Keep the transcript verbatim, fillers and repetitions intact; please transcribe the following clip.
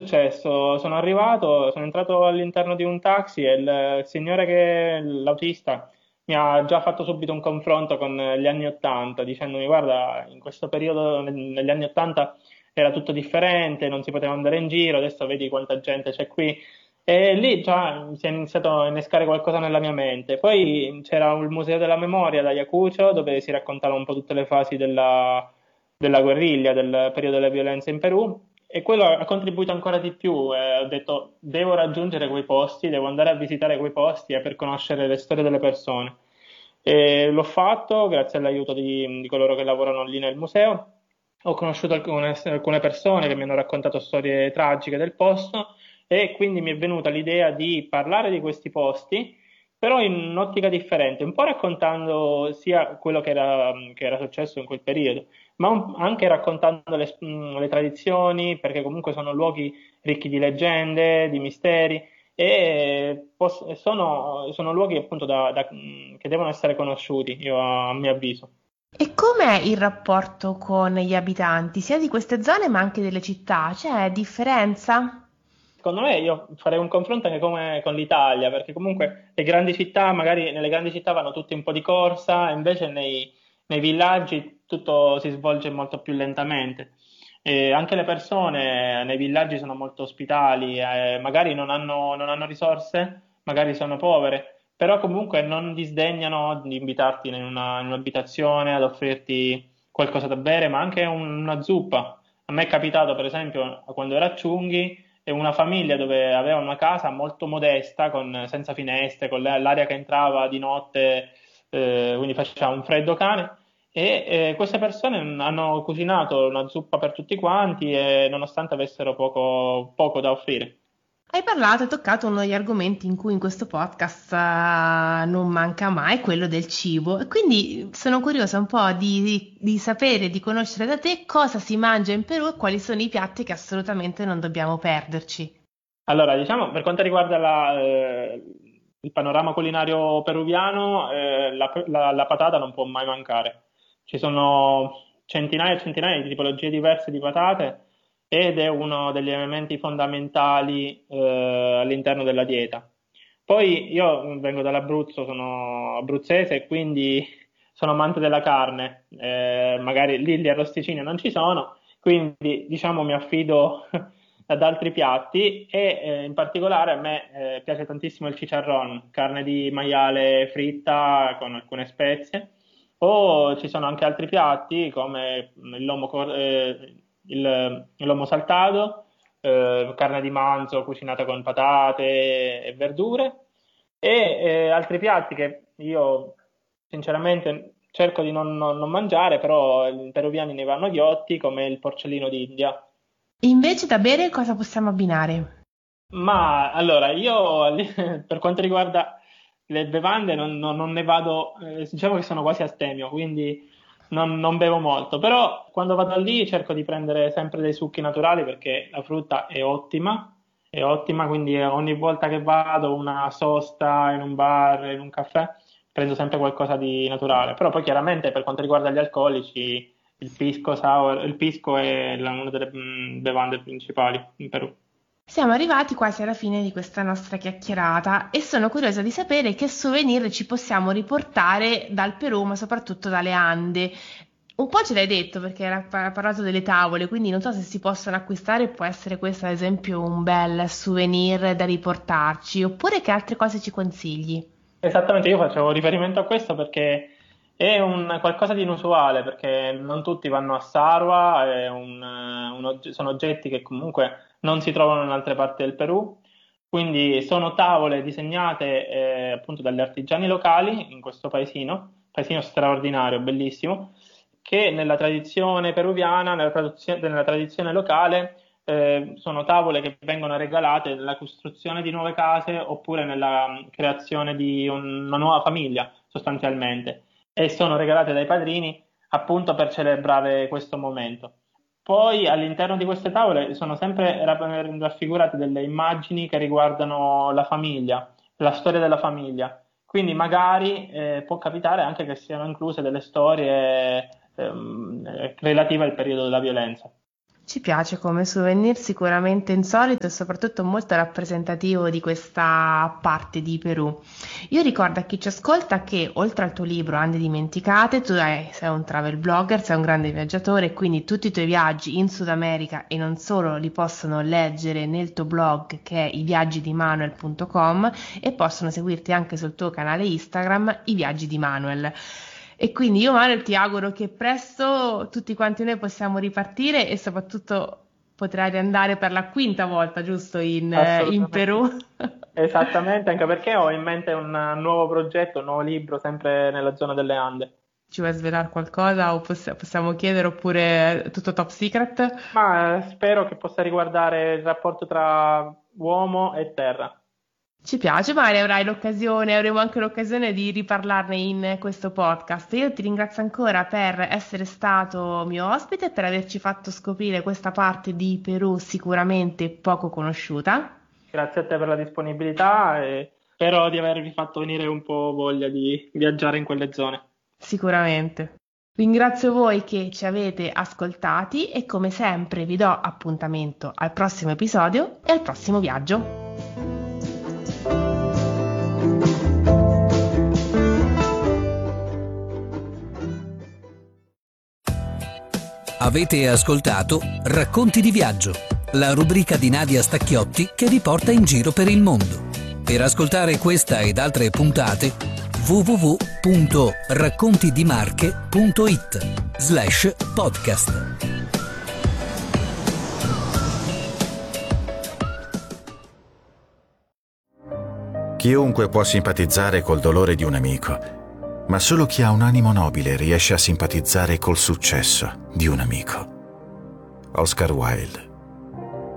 successo? Sono arrivato, sono entrato all'interno di un taxi e il signore che, l'autista, mi ha già fatto subito un confronto con gli anni Ottanta, dicendomi: guarda, in questo periodo, neg- negli anni Ottanta, era tutto differente, non si poteva andare in giro, adesso vedi quanta gente c'è qui. E lì già si è iniziato a innescare qualcosa nella mia mente. Poi c'era il Museo della Memoria da Ayacucho, dove si raccontava un po' tutte le fasi della, della guerriglia, del periodo delle violenze in Perù. E quello ha contribuito ancora di più. Eh, ho detto, devo raggiungere quei posti, devo andare a visitare quei posti eh, per conoscere le storie delle persone. E l'ho fatto grazie all'aiuto di, di coloro che lavorano lì nel museo. Ho conosciuto alcune, alcune persone che mi hanno raccontato storie tragiche del posto e quindi mi è venuta l'idea di parlare di questi posti, però in un'ottica differente, un po' raccontando sia quello che era, che era successo in quel periodo, ma un- anche raccontando le, mh, le tradizioni, perché comunque sono luoghi ricchi di leggende, di misteri, e pos- sono, sono luoghi appunto da- da- mh, che devono essere conosciuti, io, a, a mio avviso. E com'è il rapporto con gli abitanti, sia di queste zone ma anche delle città? C'è differenza? Secondo me io farei un confronto anche come con l'Italia, perché comunque le grandi città, magari nelle grandi città vanno tutti un po' di corsa, invece nei, nei villaggi tutto si svolge molto più lentamente. E anche le persone nei villaggi sono molto ospitali, eh, magari non hanno, non hanno risorse, magari sono povere, però comunque non disdegnano di invitarti in una- in un'abitazione ad offrirti qualcosa da bere, ma anche un- una zuppa. A me è capitato, per esempio, quando ero a Ciunghi, e una famiglia dove aveva una casa molto modesta, con- senza finestre, con la- l'aria che entrava di notte, eh, quindi faceva un freddo cane. E eh, queste persone hanno cucinato una zuppa per tutti quanti, e nonostante avessero poco, poco da offrire. Hai parlato, hai toccato uno degli argomenti in cui in questo podcast eh, non manca mai, quello del cibo. E quindi sono curiosa un po' di, di, di sapere, di conoscere da te cosa si mangia in Perù e quali sono i piatti che assolutamente non dobbiamo perderci. Allora, diciamo, per quanto riguarda la, eh, il panorama culinario peruviano, eh, la, la- la patata non può mai mancare. Ci sono centinaia e centinaia di tipologie diverse di patate ed è uno degli elementi fondamentali, eh, all'interno della dieta. Poi io vengo dall'Abruzzo, sono abruzzese e quindi sono amante della carne. Eh, magari lì gli arrosticini non ci sono, quindi diciamo mi affido ad altri piatti e eh, in particolare a me eh, piace tantissimo il chicharrón, carne di maiale fritta con alcune spezie, o ci sono anche altri piatti come il lomo, cor- eh, il, il lomo saltato, eh, carne di manzo cucinata con patate e verdure, e eh, altri piatti che io sinceramente cerco di non, non- non mangiare, però i peruviani ne vanno ghiotti, come il porcellino d'India. Invece da bere cosa possiamo abbinare? Ma allora, io per quanto riguarda le bevande non, non- non ne vado, eh, diciamo che sono quasi astemio, quindi non, non bevo molto, però quando vado lì cerco di prendere sempre dei succhi naturali perché la frutta è ottima, è ottima, quindi ogni volta che vado una sosta in un bar, in un caffè, prendo sempre qualcosa di naturale. Però poi chiaramente per quanto riguarda gli alcolici, il pisco sour, il pisco è la- una delle mm, bevande principali in Perù. Siamo arrivati quasi alla fine di questa nostra chiacchierata e sono curiosa di sapere che souvenir ci possiamo riportare dal Perù, ma soprattutto dalle Ande. Un po' ce l'hai detto perché era pa- parlato delle tavole, quindi non so se si possono acquistare, può essere questo ad esempio un bel souvenir da riportarci, oppure che altre cose ci consigli. Esattamente, io facevo riferimento a questo perché è un qualcosa di inusuale, perché non tutti vanno a Sarwa, è un, eh, un ogge- sono oggetti che comunque non si trovano in altre parti del Perù, quindi sono tavole disegnate eh, appunto dagli artigiani locali in questo paesino, paesino straordinario, bellissimo, che nella tradizione peruviana, nella tradizione, nella tradizione locale eh, sono tavole che vengono regalate nella costruzione di nuove case oppure nella mh, creazione di un- una nuova famiglia, sostanzialmente, e sono regalate dai padrini appunto per celebrare questo momento. Poi all'interno di queste tavole sono sempre raff- raffigurate delle immagini che riguardano la famiglia, la storia della famiglia. Quindi magari eh, può capitare anche che siano incluse delle storie ehm, relative al periodo della violenza. Ci piace come souvenir, sicuramente insolito e soprattutto molto rappresentativo di questa parte di Perù. Io ricordo a chi ci ascolta che oltre al tuo libro Ande dimenticate, tu hai- sei un travel blogger, sei un grande viaggiatore e quindi tutti i tuoi viaggi in Sud America e non solo li possono leggere nel tuo blog che è i viaggi di manuel punto com e possono seguirti anche sul tuo canale Instagram I Viaggi di Manuel. E quindi io Manuel ti auguro che presto tutti quanti noi possiamo ripartire e soprattutto potrai andare per la quinta volta, giusto, in, eh, in Assolutamente. Perù. Esattamente, anche perché ho in mente un nuovo progetto, un nuovo libro, sempre nella zona delle Ande. Ci vuoi svelare qualcosa o poss- possiamo chiedere oppure è tutto top secret? Ma eh, spero che possa riguardare il rapporto tra uomo e terra. Ci piace, magari avrai l'occasione, avremo anche l'occasione di riparlarne in questo podcast. Io ti ringrazio ancora per essere stato mio ospite e per averci fatto scoprire questa parte di Perù sicuramente poco conosciuta. Grazie a te per la disponibilità e spero di avervi fatto venire un po' voglia di viaggiare in quelle zone. Sicuramente. Ringrazio voi che ci avete ascoltati e come sempre vi do appuntamento al prossimo episodio e al prossimo viaggio. Avete ascoltato Racconti di viaggio, la rubrica di Nadia Stacchiotti che vi porta in giro per il mondo. Per ascoltare questa ed altre puntate w w w punto raccontidimarche punto it slash podcast. Chiunque può simpatizzare col dolore di un amico, ma solo chi ha un animo nobile riesce a simpatizzare col successo di un amico. Oscar Wilde.